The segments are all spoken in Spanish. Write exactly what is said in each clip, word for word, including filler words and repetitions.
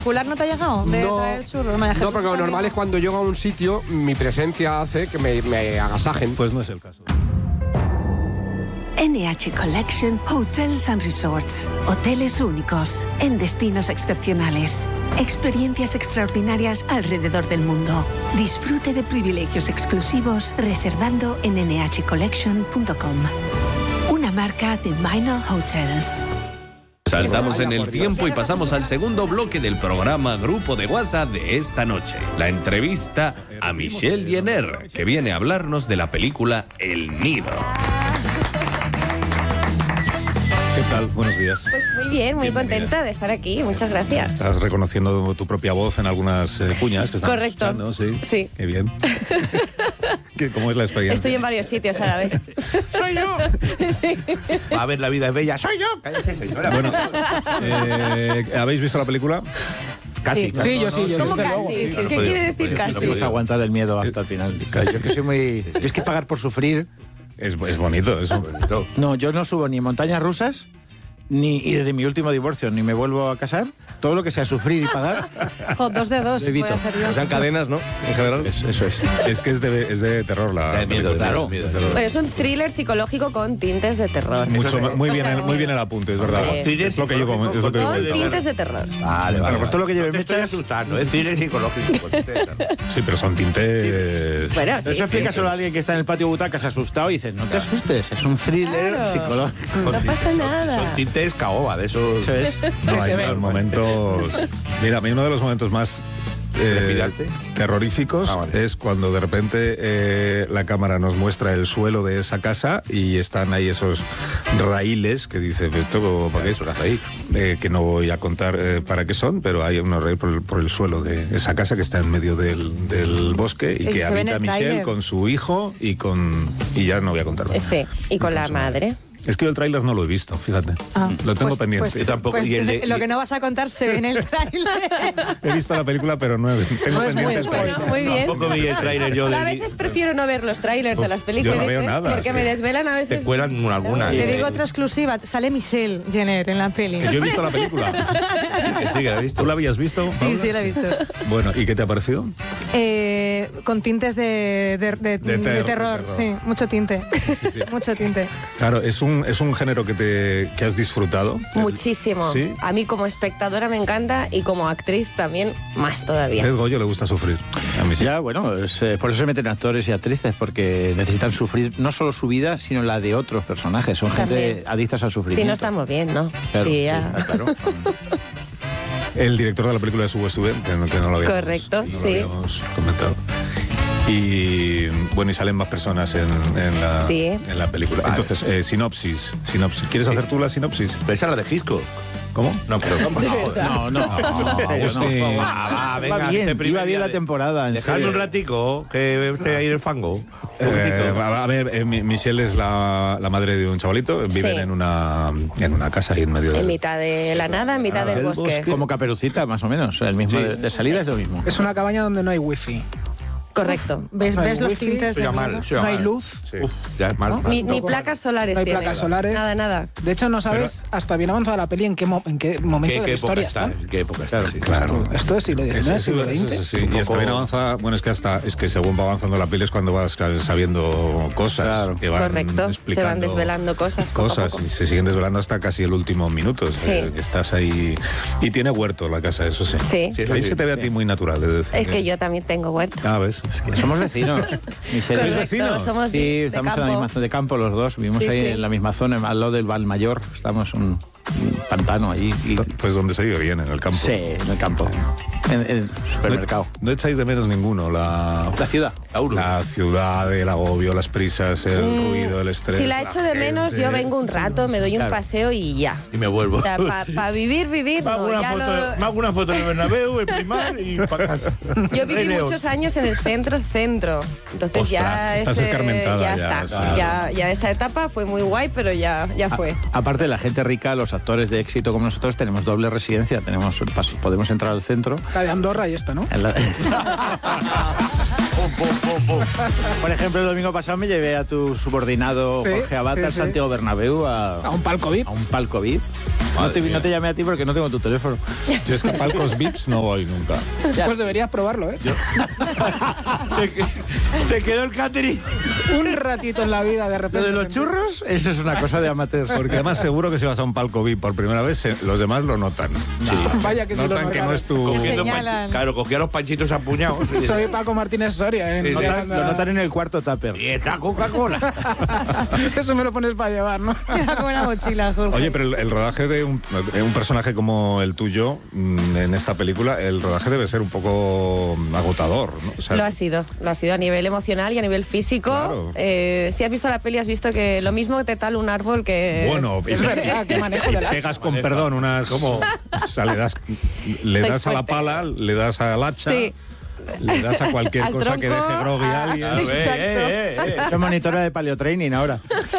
¿No te ha llegado? De No, traer churros. no, porque lo normal es cuando llego a un sitio, mi presencia hace que me, me agasajen. Pues no es el caso. N H Collection Hotels and Resorts. Hoteles únicos, en destinos excepcionales. Experiencias extraordinarias alrededor del mundo. Disfrute de privilegios exclusivos reservando en ene hache collection punto com. Una marca de Minor Hotels. Saltamos en el tiempo y pasamos al segundo bloque del programa Grupo de WhatsApp de esta noche. La entrevista a Michelle Jenner, que viene a hablarnos de la película El Nido. ¿Qué tal? Buenos días. Pues muy bien, muy Bienvenida. contenta de estar aquí. Muchas gracias. Estás reconociendo tu propia voz en algunas eh, cuñas que estamos Correcto. escuchando, ¿sí? Sí. Qué bien. ¿Qué- ¿Cómo es la experiencia? Estoy en varios sitios a la vez. ¡Soy yo! Sí. A ver, la vida es bella. ¡Soy yo! Cállese, señora. Bueno, eh, ¿habéis visto la película? Casi. Sí. Sí, yo sí. Yo ¿Cómo desde casi? luego. ¿Qué no quiere podía- decir podía- casi? no No puedes aguantar el miedo hasta el final. Yo que soy muy... Yo es que pagar por sufrir... Es, es bonito, es bonito. No, yo no subo ni montañas rusas, ni y desde mi último divorcio, ni me vuelvo a casar. Todo lo que sea sufrir y pagar, Jo, dos de dos. Evito. Voy a hacer yo. O sea, en cadenas, ¿no? En general. es- eso es. Es que es de, es de terror la De miedo, película. claro. De terror. Bueno, es un thriller psicológico con tintes de terror. Mucho, Eso es- muy, o bien, sea, el- muy bien el apunte, es verdad. Hombre. Es lo que yo com- es lo que Con yo tintes de terror. Vale, Bueno, pues todo lo que lleve No te estoy mechas... asustando, es cine psicológico. Sí, pero son tintes... Bueno, sí. Eso explica solo a alguien que está en el patio butacas asustado y dice, no te asustes, es un thriller Claro. psicológico. No pasa nada. Son tintes caoba, de esos... Eso es. No, Que se hay ve. unos momentos... Mira, a mí uno de los momentos más eh, ¿Trepidante? terroríficos Ah, vale. es cuando de repente eh, la cámara nos muestra el suelo de esa casa y están ahí esos raíles que dice, ¿esto para qué es? Eh, que no voy a contar eh, para qué son, pero hay unos raíles por el, por el suelo de esa casa que está en medio del, del bosque y Eso que se ve en habita el Michelle tráiler. con su hijo y con... y ya no voy a contar más. Sí, y con la madre. Es que yo el tráiler no lo he visto, fíjate. Ah, Lo tengo pues- pendiente. pues- Yo tampoco, pues y el de- lo que no vas a contar se ve en el tráiler. He visto la película, pero no he- tengo No es muy pendientes. spoiler. Bueno, muy bien. Tampoco vi el tráiler yo. A de- veces prefiero no ver los trailers de las películas. yo no veo nada, Porque sí. me desvelan a veces. Te cuelan alguna. Te eh. digo otra exclusiva. Sale Michelle Jenner en la peli. Yo he visto la película. Que sí, que la he visto. ¿Tú la habías visto? Sí, Paula? sí, la he visto. Bueno, ¿y qué te ha parecido? Eh, con tintes de, de, de- De de terror, de terror, terror. sí, mucho tinte. sí. Mucho tinte. Claro, es un, es un género que, te, que has disfrutado. Muchísimo. Sí. A mí como espectadora me encanta y como actriz también más todavía. Es Goyo, le gusta sufrir. A mí sí. Ya, bueno, es, eh, por eso se meten actores y actrices, porque necesitan sufrir no solo su vida, sino la de otros personajes. Son gente También. adictas al sufrimiento. Si no estamos bien, ¿no? Claro, Sí, sí, ya. está claro. El director de la película es Hugo Estuden, que no, que no lo habíamos, Correcto, no lo sí. habíamos comentado. Y bueno, y salen más personas en, en, la, Sí. en la película. Entonces, eh, sinopsis, sinopsis. ¿Quieres hacer tú la sinopsis? Pero esa es la de Gisco. ¿Cómo? No, pero... No, no. No, En serio, sí. no. Ah, va, venga, Iba bien, ese primer iba bien día la de- temporada. en Dejadme serio. un ratico, que esté ahí en el fango. Un Eh, poquitito. a a ver, eh, Mi- Michelle es la, la madre de un chavalito. Viven Sí. en, una, en una casa ahí en medio En del... mitad de la nada, en mitad del del bosque. bosque. Como Caperucita, más o menos. El mismo Sí. de, de salida es lo mismo. Es una cabaña donde no hay wifi. Correcto. ¿Ves, No hay ves los wifi, tintes se de llama miedo? mal, se No llama hay mal. luz. Sí. Uf, ya es mal. ¿No? Ni, ni Tampoco- placas solares No hay tiene. placas solares. Nada, nada. De hecho, no sabes hasta bien avanzada la peli en qué, mo- en qué momento ¿Qué, de qué la época historia está? está. ¿En qué época está? Claro, Sí. Claro. Esto, esto es siglo Eso, diecinueve, eso, siglo eso, veinte. eso, sí. Un Y poco- hasta bien avanza, bueno, es que hasta es que según va avanzando la peli es cuando vas sabiendo cosas Claro. que van Correcto. Se van explicando desvelando cosas. poco a cosas poco. y se siguen desvelando hasta casi el último minuto. Sí. Eh, estás ahí y tiene huerto la casa, eso sí. Sí. Sí, eso Ahí sí. se te ve a ti muy natural, de decir. Es que yo también tengo huerto. Ah, ves. Es que- Somos vecinos. Michelle. ¿Sois Correcto, vecinos? somos de- Sí, de estamos en campo. la misma zona de campo los dos. Vivimos Sí, ahí sí. en la misma zona, al lado del Valmayor. Estamos en un, un pantano allí. Y, Pues donde se vive bien, en el campo. sí, en el campo. En, en el supermercado. No, no echáis de menos ninguno la, La ciudad. la ciudad, el agobio, las prisas, el ruido, el estrés. Si la echo de menos, gente. yo vengo un rato, me doy un Claro. paseo y ya. Y me vuelvo. O sea, para vivir, vivir, Me hago, no, una ya foto, lo- me hago una foto en el Bernabéu, en Primar y para casa. Yo viví Rey León. muchos años en el centro, centro. Entonces ya, Ostras, estás ese- escarmentada ya, ya, está. claro. Ya, ya esa etapa fue muy guay, pero ya, ya fue. A- aparte, la gente rica, los actores de éxito como nosotros, tenemos doble residencia. Tenemos pas- podemos entrar al centro. La de Andorra y esta, ¿no? En la- Por ejemplo, el domingo pasado me llevé a tu subordinado Sí, Jorge Abad sí, al sí. Santiago Bernabéu a, A un palco V I P. a un palco V I P. No te, no te llamé a ti porque no tengo tu teléfono. Yo es que a palcos V I Ps no voy nunca. Pues deberías probarlo, ¿eh? se, se quedó el catering. Un ratito en la vida, de Lo repente. de los churros, eso es una cosa de amateurs. Porque además seguro que si vas a un palco V I P por primera vez, se- los demás lo notan. Vaya que sí lo Notan que no notaron. es tu... Cogiendo señalan. panchi- Claro, cogía los panchitos apuñados. Soy Paco Martínez Soria, ¿eh? Sí, sí. No te Notan- anda- lo notan en el cuarto tupper. Y está Coca-Cola. Eso me lo pones para llevar, ¿no? Era como una mochila, Jorge. Oye, pero el, el rodaje de un, de un personaje como el tuyo mm, en esta película, el rodaje debe ser un poco agotador, ¿no? O sea, Lo ha sido, lo ha sido a nivel emocional y a nivel físico. Claro. Eh, si has visto la peli, has visto que lo mismo te tala un árbol que... Bueno, Es verdad, qué manejo y del hacha. pegas con perdón unas como o sea, le das le Estoy das a la fuerte. pala, le das al hacha, Sí. le das a cualquier Al cosa que tronco, deje groggy a a- alguien. A ver, eh, eh, eh. Soy monitora de paleotraining ahora.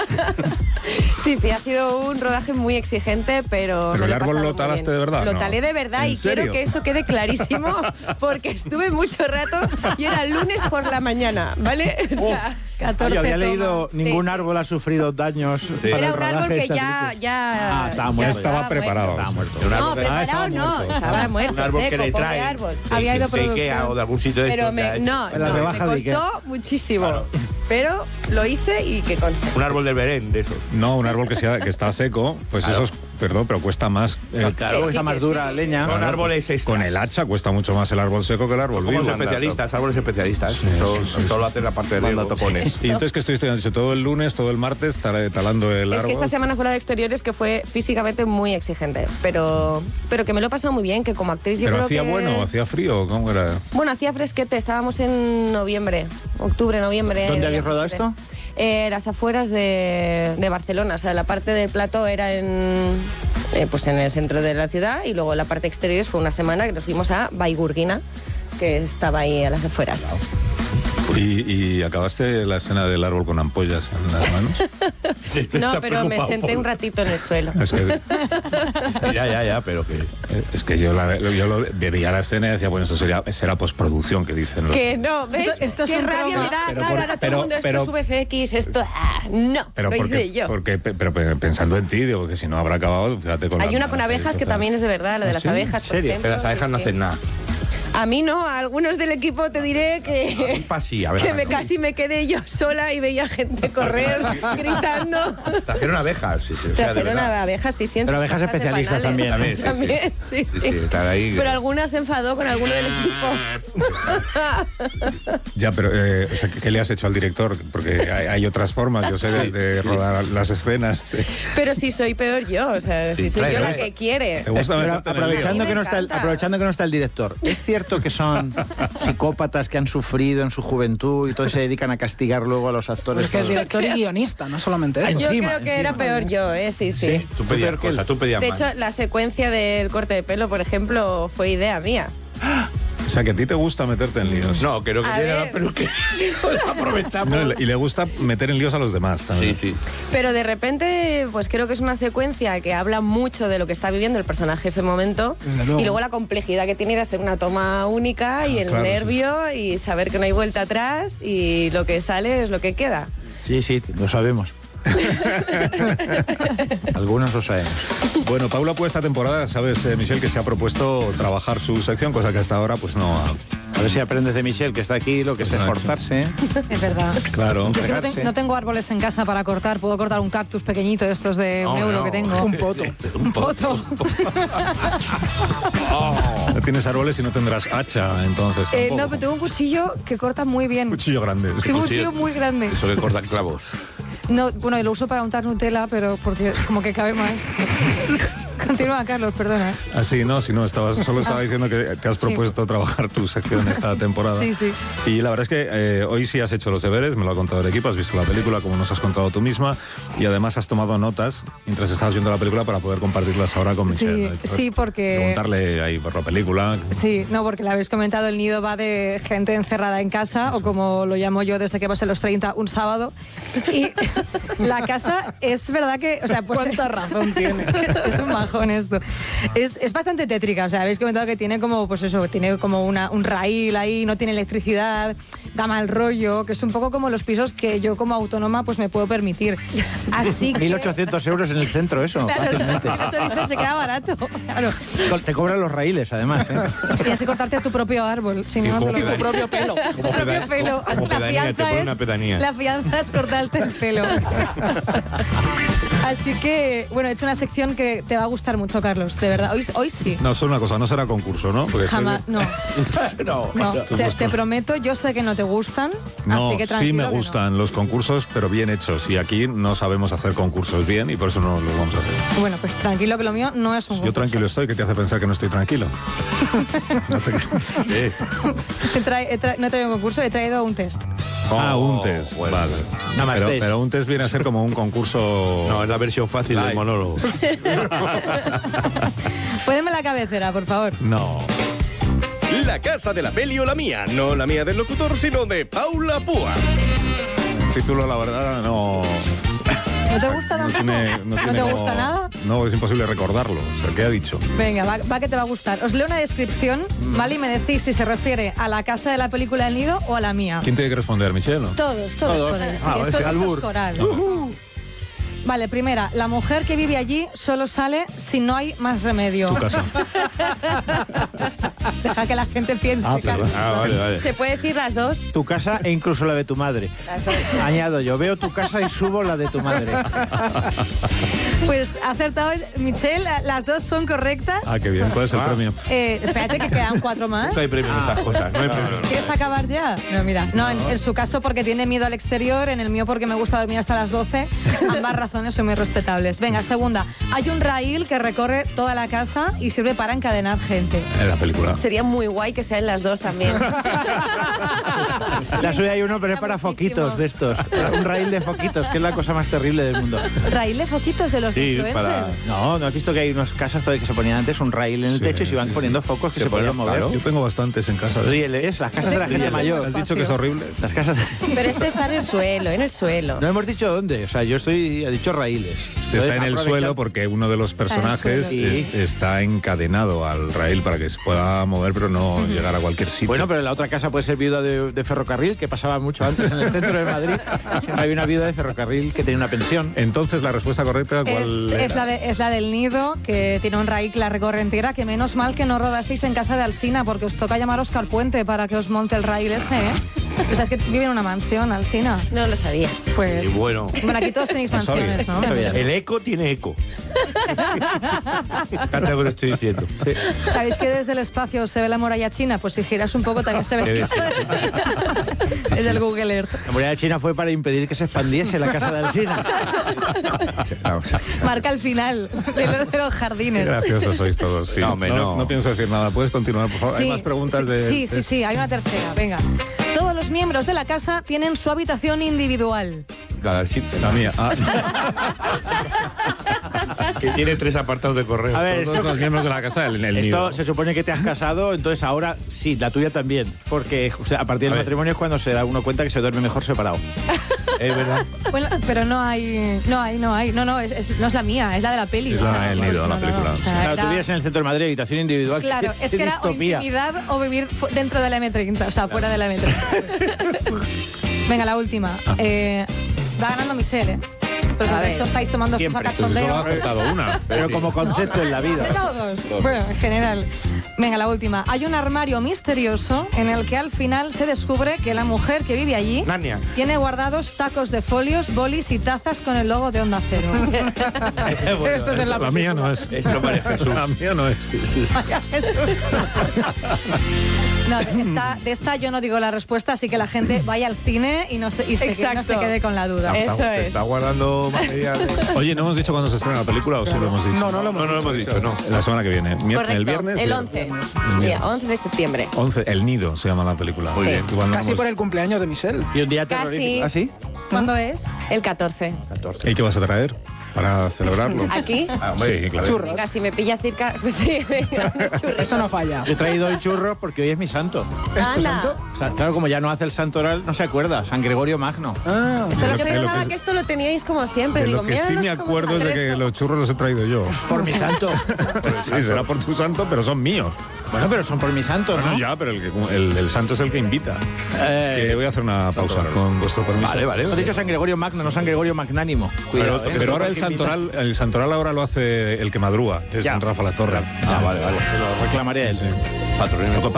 Sí, sí, ha sido un rodaje muy exigente, pero... Pero me el lo he árbol pasado lo muy talaste bien. de verdad, Lo ¿no? talé de verdad ¿En y serio? quiero que eso quede clarísimo porque estuve mucho rato y era lunes por la mañana, ¿vale? O sea, catorce Yo había tomas. leído, ningún Sí, sí. árbol ha sufrido daños para era el un árbol rodaje de que esta ya... película. ya Ah, estaba ya muerto. Estaba preparado. Estaba muerto. Un No, árbol que- preparado Ah, estaba no, muerto. estaba muerto, Un árbol seco, que le pobre trae árbol. Había ido de Ikea producción. o de algún sitio de Pero estos que me, ha hecho. no, La no, me rebaja de costó muchísimo. Pero lo hice y que conste. Un árbol del Belén, de esos. No, un árbol que, sea, que está seco, pues Claro. eso es, perdón, pero cuesta más. eh, Claro, Que está sí, más que dura sí. leña. Son árboles extras. con el hacha cuesta mucho más el árbol seco que el árbol Como vivo. los especialistas, árboles especialistas. Son- Solo hacen la parte de Manda riego. tocones. Y entonces que estoy estudiando todo el lunes, todo el martes, tal- talando el Es árbol. que esta semana fuera de exteriores que fue físicamente muy exigente, pero, pero que me lo he pasado muy bien, que como actriz yo Pero creo hacía que... bueno, hacía frío, ¿cómo era? Bueno, hacía fresquete, estábamos en noviembre, octubre, noviembre. ¿Dónde veía habéis rodado fresquete. esto? Eh, las afueras de, de Barcelona, o sea, la parte del plató era en, eh, pues en el centro de la ciudad y luego la parte exterior fue una semana que nos fuimos a Baigurguina, que estaba ahí a las afueras. Y, y acabaste la escena del árbol con ampollas en las manos. No, pero me senté un ratito en el suelo. Es que, Ya, ya, ya, pero que... es que yo, la, yo lo, veía la escena y decía, bueno, eso sería, será postproducción que dicen. los- Que no, ¿ves? Esto- esto es Qué un rabia trauma. me da, Pero claro, por- ahora todo pero- el mundo, esto pero- es V F X, esto... ah, no, Pero lo porque, hice yo. porque, pero pensando en ti, digo que si no habrá acabado, fíjate con Hay la- una con abejas que tal. también es de verdad, la de ¿Ah, las sí? abejas, por ¿En serio? ejemplo. Pero las abejas sí, no sí. hacen nada. A mí no, a algunos del equipo te diré que... Pa' sí, a ver. Que me, casi me quedé yo sola y veía gente correr, gritando. Trajeron abejas, sí, sí, o sea, de Trajeron verdad. a abejas, sí, sí. en Pero sus abejas cajas de especialistas panales. también, ¿eh? También, También, sí, sí, sí. Sí, sí, están ahí. Pero alguna se enfadó con alguno del equipo. Ya, pero eh, o sea, ¿qué, qué le has hecho al director? Porque hay, hay otras formas, yo sé, de, de Sí. rodar las escenas. Sí. Pero si soy peor yo, o sea, si Sí, soy yo claro, la eso. que quiere. ¿Te gusta Pero meterte en el lío? aprovechando A mí que, me no está el, encanta. aprovechando que no está el director, ¿es cierto que son psicópatas que han sufrido en su juventud y entonces se dedican a castigar luego a los actores? Es que es director y guionista, no solamente eso. Yo Encima, creo que era encima. peor yo, ¿eh? Sí, sí. Tú pedías cosas, tú pedías De más. hecho, la secuencia del corte de pelo, por ejemplo, fue idea mía. O sea, que a ti te gusta meterte en líos. No, creo que A tiene ver. la peluquería. Aprovechamos. No, y le- y le gusta meter en líos a los demás también. Sí, sí. Pero de repente, pues creo que es una secuencia que habla mucho de lo que está viviendo el personaje ese momento. Desde luego. Y luego la complejidad que tiene de hacer una toma única y el claro, sí. nervio y saber que no hay vuelta atrás y lo que sale es lo que queda. Sí, sí, lo sabemos. Algunos lo sabemos. Bueno, Paula, pues esta temporada, sabes, eh, Michelle, que se ha propuesto trabajar su sección, cosa que hasta ahora, pues no ha... A ver si aprendes de Michelle, que está aquí, lo que es Pues no, esforzarse. Es verdad. Claro. Yo es que no, ten- no tengo árboles en casa para cortar. Puedo cortar un cactus pequeñito de estos de un No, euro no. que tengo. Un poto. Un poto. No tienes árboles y no tendrás hacha, entonces. Eh, tampoco. no, pero tengo un cuchillo que corta muy bien. Cuchillo grande. Tengo un cuchillo muy grande. Eso que cortan clavos. No, bueno, y lo uso para untar Nutella, pero porque como que cabe más. Continúa, Carlos, perdona. Así, no, si no, estabas, solo estaba diciendo que te has propuesto trabajar tu sección esta temporada. Sí, sí. Y la verdad es que eh, hoy sí has hecho los deberes, me lo ha contado el equipo, has visto la película como nos has contado tú misma y además has tomado notas mientras estabas viendo la película para poder compartirlas ahora con Sí, Michelle. ¿no? sí, porque- Preguntarle ahí por la película. Sí, no, porque le habéis comentado, el nido va de gente encerrada en casa, o como lo llamo yo desde que pasé los treinta, un sábado. Y la casa es verdad que, o sea, pues... ¿Cuánta razón tiene? Es, es un bajón. cajón esto. Es, es bastante tétrica, o sea, habéis comentado que tiene como, pues eso, tiene como una, un raíl ahí, no tiene electricidad, da mal rollo, que es un poco como los pisos que yo como autónoma pues me puedo permitir. Así que... mil ochocientos euros en el centro, eso, Claro, fácilmente. mil ochocientos se queda barato, claro. Te cobran los raíles, además, ¿eh? Tienes que cortarte a tu propio árbol, si no, no te lo Tu propio pelo. Tu propio pelo. como La pedanía, te fianza pone es, una pedanía. la fianza es cortarte el pelo. Así que, bueno, he hecho una sección que te va a gustar mucho, Carlos, de verdad. Hoy, hoy sí. No, solo una cosa, no será concurso, ¿no? Porque Jamás, no. No. No, te, te prometo, yo sé que no te gustan, No, así que sí tranquilo me que no. gustan los concursos, pero bien hechos. Y aquí no sabemos hacer concursos bien y por eso no los vamos a hacer. Bueno, pues tranquilo que lo mío no es un Yo concurso. tranquilo estoy, que te hace pensar que no estoy tranquilo. No te- Eh, He tra- he tra- no he traído un concurso, he traído un test. Ah, Oh, un test. bueno. Vale. Nada más pero, test. pero un test viene a ser como un concurso. No, es la versión fácil Live. del monólogo. Póneme la cabecera, por favor. No. La casa de la peli o la mía, no la mía del locutor, sino de Paula Púa. El título, la verdad, no. ¿No te gusta No, tampoco? tiene, no, ¿No tiene te como- gusta nada? No, es imposible recordarlo. O sea, ¿qué ha dicho? Venga, va, va que te va a gustar. Os leo una descripción, ¿vale? Y me decís si se refiere a la casa de la película El Nido o a la mía. ¿Quién tiene que responder, Michelle? ¿no? Todos, todos, Todos. podéis. Sí, Ah, esto, ese esto es albur. coral. Vale, primera, la mujer que vive allí solo sale si no hay más remedio. Tu casa. Deja que la gente piense. Ah, Carlos. perdón. Ah, vale, vale. ¿Se puede decir las dos? Tu casa e incluso la de tu madre. Las dos. Añado yo, veo tu casa y subo la de tu madre. Pues ha acertado Michelle, la- las dos son correctas. Ah, qué bien. ¿Cuál es el Ah. premio? Eh, espérate que quedan cuatro más. Nunca hay premio en esas cosas. No hay premio. ¿Quieres acabar ya? No, mira. No, en, en su caso porque tiene miedo al exterior, en el mío porque me gusta dormir hasta las doce. Ambas razones son muy respetables. Venga, segunda. Hay un raíl que recorre toda la casa y sirve para encadenar gente. En la película. Sería muy guay que sean las dos también. La suya hay uno, pero es para Muchísimo. foquitos de estos. Un raíl de foquitos, que es la cosa más terrible del mundo. Raíl de foquitos de los de Sí, influencer. para- No, ¿no has visto que hay unas casas todavía que se ponían antes un raíl en el Sí, techo y se iban sí, poniendo sí. focos que Se se, podían ponen- mover? claro. Yo tengo bastantes en casa. De... Rieles, las casas de la No gente tengo mayor. ¿Has dicho que es horrible? Las casas de... Pero este está en el suelo, en el suelo. No hemos dicho dónde, o sea, yo estoy, he dicho raíles. Este está en el Aprovecha- suelo porque uno de los personajes suelo, sí. es- está encadenado al raíl para que se pueda mover, pero no llegar a cualquier sitio. Bueno, pero la otra casa puede ser viuda de, de ferrocarril, que pasaba mucho antes en el centro de Madrid. Siempre había una viuda de ferrocarril que tenía una pensión. Entonces, la respuesta correcta, ¿cuál Es, era? es la de- es la del nido, que tiene un raíl que la recorre entera, que menos mal que no rodasteis en casa de Alsina, porque os toca llamar a Oscar Puente para que os monte el raíl ese, ¿eh? O sea, es que vive en una mansión, Alsina. No lo sabía. Pues... Y bueno. Bueno, aquí todos tenéis No sabía. mansiones, ¿no? No sabía. El eco tiene eco. Fíjate lo que te estoy diciendo. ¿Sabéis que desde el espacio se ve la muralla china? Pues si giras un poco también se ve. Qué Es del Google Earth. La muralla china fue para impedir que se expandiese la casa de Alsina. No, sí. Marca el final de los, de los Qué jardines. graciosos sois todos. Sí. No, hombre, no. no pienso decir nada. ¿Puedes continuar, por favor? Hay más preguntas sí, de... sí, sí, de- sí, hay una tercera, venga. Todos los miembros de la casa tienen su habitación individual. Cada sitio. La mía. Ah, Que tiene tres apartados de correo. A ver, todos esto, los miembros de la casa del el esto nido. se supone que te has casado, entonces ahora sí, la tuya también. Porque o sea, a partir A del ver. matrimonio es cuando se da uno cuenta que se duerme mejor separado. Es verdad. Bueno, pero no hay, no hay, no hay, no, no, es, es- no es la mía, es la de la peli. Es la Esta, del chicos, nido, la no, no, película. o sea, Claro, era- tú vives en el centro de Madrid, habitación individual. Claro, Qué- es qué que era o distopía. intimidad o vivir fu- dentro de la eme treinta, o sea, fuera de la eme treinta. Venga, la última. Eh, va ganando Michelle, ¿eh? Pero A con ver. esto estáis tomando esto a Siempre. Solo ha cachondeo. acertado una. Pero Sí. como concepto en la vida. De todos. Bueno, en general. Venga, la última. Hay un armario misterioso en el que al final se descubre que la mujer que vive allí Narnia. tiene guardados tacos de folios, bolis y tazas con el logo de Onda Cero. Esto es en la La mía no es. Eso vale Jesús. La mía no es. Vaya Jesús. No, de esta, de esta yo no digo la respuesta, así que la gente vaya al cine y no se, y se, que- no se Exacto. quede con la duda. Eso Te es. está guardando material. Oye, ¿no hemos dicho cuándo se estrena la película o sí lo hemos dicho? No, no lo hemos No, no lo hemos dicho, no. La semana que viene. Mier- Correcto. ¿El viernes? El once. Día once de septiembre. once. El Nido se llama la película. Muy Sí. bien. Igual no Casi hemos- por el cumpleaños de Michelle. Y un día Casi. terrorífico. ¿Ah, sí? ¿Cuándo es? El catorce. ¿Y qué vas a traer? para celebrarlo. ¿Aquí? Ah, hombre, sí, claro. Churros. Venga, si me pilla cerca, pues sí, venga, unos churritos. Eso no falla. Yo he traído el churro porque hoy es mi santo. ¿Es tu Anda. santo? O sea, claro, como ya no hace el santoral, no se acuerda. San Gregorio Magno. Ah, Esto De yo lo que- pensaba de lo que- que esto lo teníais como siempre. De Digo, lo que mira, sí no me sé cómo acuerdo es de que aderezo. los churros los he traído yo. Por mi santo. Sí, será por tu santo, pero son míos. Bueno, pero son por mi santo, ¿no? Bueno, ya, pero el, que- el, el santo es el que invita. Eh, Que voy a hacer una pausa con vuestro permiso. Vale, vale. He dicho San Gregorio Magno, no San Gregorio Magnánimo. Cuidado, Pero, ¿eh? pero ahora el Porque invita- santoral, el santoral ahora lo hace el que madruga, que es Ya. San Rafa la Torre. Ah, vale, vale. Lo reclamaré a él. Lo que